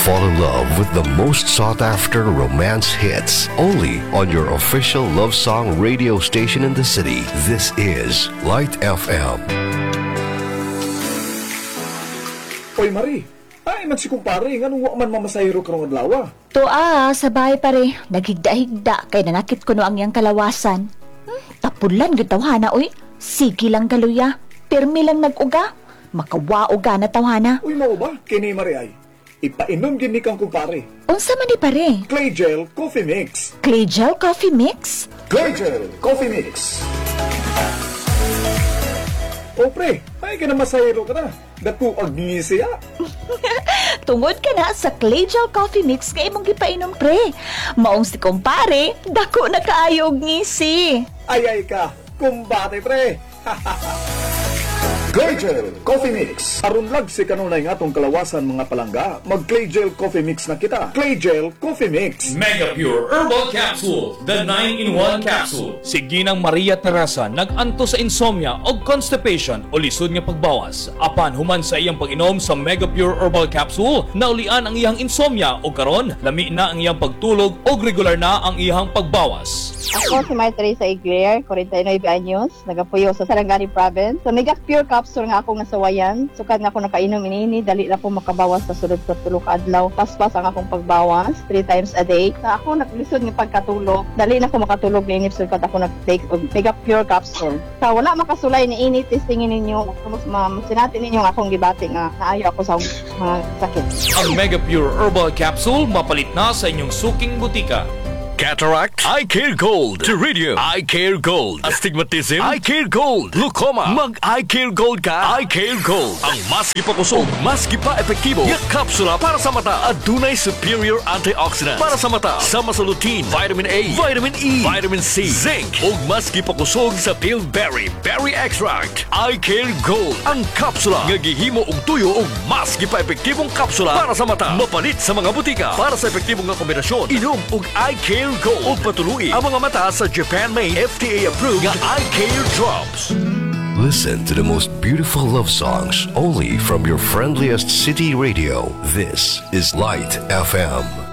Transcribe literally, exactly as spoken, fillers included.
fall in love with the most sought-after romance hits only on your official love song radio station in the city. This is Light F M. Oy, Marie. Ay, man si kumpare. Nga nung man mamasahiro ka ng adlaw. To ah, sa bahay pare. Naghigda-higda kay nanakit ko no ang iyang kalawasan. Hmm, tapulan gitawhana, oy. Sige lang galuya. Permi lang nag-uga. Makawaoga na tawhana. Uy, mao ba? Kini Marie ay. Ipainom gini kang kumpare. Unsa man ni pare? Clay Gel Coffee Mix. Clay Gel Coffee Mix? Clay Gel Coffee Mix. O pre, ay ka na masahiro ka na. Dako agngisi ya. Tungod ka na sa Clay Gel Coffee Mix kay imong gipainom pre. Maong si kumpare, dako na kaayo og ngisi. Ay ay ka, kumbate pre. Clay Gel Coffee Mix. Aron lag si kanunay nga atong kalawasan mga palangga, mag Clay Gel Coffee Mix na kita. Clay Gel Coffee Mix. Mega Pure Herbal Capsule, the nine in one capsule. Si Ginang Maria Teresa nag-anto sa insomnia o constipation o lisod nga pagbawas. Apan human sa iyang pag-inom sa Mega Pure Herbal Capsule, naulian ang iyang insomnia o karon lami na ang iyang pagtulog o regular na ang iyang pagbawas. Ako si Maria Teresa Igler, forty-nine anyos, nagapuyo sa Sarangani Province. Sa Mega Pure Capsule nga akong nasawayan, sukad nga ako nakainom inini, dali na po makabawas sa sulod sa tulog adlaw. Paspas ang akong pagbawas, three times a day. Sa ako naglisod ng pagkatulog, dali na ako makatulog ni inip sukad ako nag-take og Mega Pure Capsule. Sa wala makasulay ni ini, testingin ninyo, kumus masinatin ninyo nga akong gibati nga naayo ako sa mga sakit. Ang Mega Pure Herbal Capsule mapalit na sa inyong suking butika. Cataract, I Care Gold. Pterygium, I Care Gold. Astigmatism, I Care Gold. Glaucoma, mag-I Care Gold ka, I Care Gold. Ang mas ipakusog, mas ipa-epektibo. Yak kapsula para sa mata. Adunay superior antioxidants para sa mata. Sama sa lutein, vitamin A, vitamin E, vitamin C, zinc. Ug mas ipakusog sa Tilbury Berry Extract. I Care Gold. Ang kapsula nga gihimo og tuyo ug mas ipa-epektibong kapsula para sa mata. Mapalit sa mga butika para sa epektibong nga kombinasyon. Inom og I Care Gold o patuluin ang mga mata sa Japan-made F D A-approved nga I Care Drops. Listen to the most beautiful love songs only from your friendliest city radio. This is Light F M.